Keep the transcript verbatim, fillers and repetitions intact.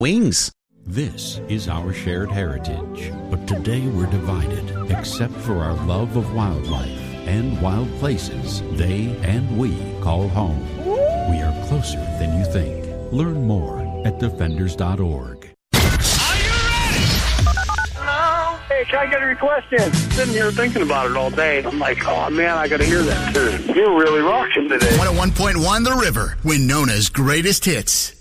wings. This is our shared heritage, but today we're divided, except for our love of wildlife and wild places they and we call home. We are closer than you think. Learn more at defenders dot org. Hey, can I get a request in? Sitting here thinking about it all day. I'm like, oh, man, I got to hear that tune. You're really rocking today. one oh one point one The River, Winona's greatest hits.